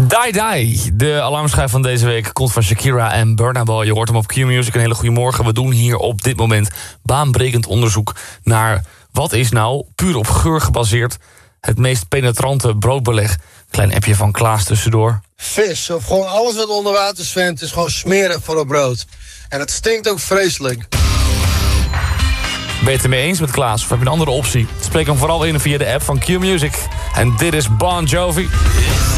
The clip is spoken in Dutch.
Die Die, de alarmschijf van deze week, komt van Shakira en Burna Boy. Je hoort hem op Q-Music. Een hele goede morgen. We doen hier op dit moment baanbrekend onderzoek naar wat is nou, puur op geur gebaseerd, het meest penetrante broodbeleg. Klein appje van Klaas tussendoor. Vis, of gewoon alles wat onder water zwemt, is gewoon smerig voor op brood. En het stinkt ook vreselijk. Ben je het ermee eens met Klaas of heb je een andere optie? Spreek hem vooral in via de app van Q-Music. En dit is Bon Jovi.